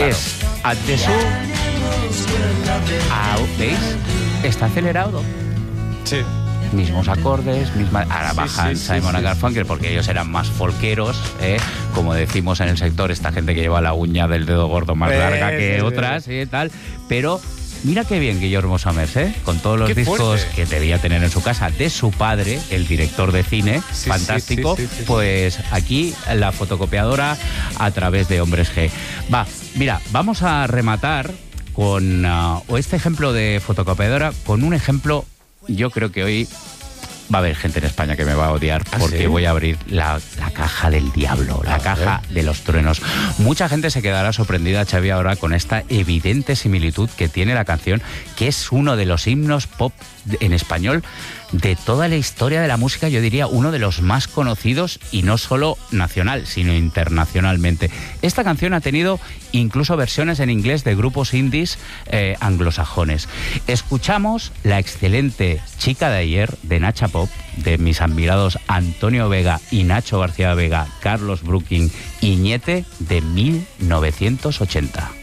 Es At the Zoo. ¿Veis? Está acelerado. Sí. Mismos acordes, ahora bajan Simon and Garfunkel porque ellos eran más folqueros, como decimos en el sector, esta gente que lleva la uña del dedo gordo más larga que otras y tal, pero mira qué bien Guillermo Somers, con todos los discos que debía tener en su casa de su padre, el director de cine, fantástico, pues aquí la fotocopiadora a través de Hombres G. Mira, vamos a rematar con este ejemplo de fotocopiadora, con un ejemplo. Yo creo que hoy va a haber gente en España que me va a odiar porque voy a abrir la caja del diablo, la caja de los truenos. Mucha gente se quedará sorprendida, Xavi, ahora con esta evidente similitud que tiene la canción, que es uno de los himnos pop en español de toda la historia de la música, yo diría uno de los más conocidos, y no solo nacional, sino internacionalmente. Esta canción ha tenido incluso versiones en inglés de grupos indies anglosajones. Escuchamos la excelente Chica de ayer, de Nacha Pop, de mis admirados Antonio Vega y Nacho García Vega, Carlos Brooking y Ñete, de 1980.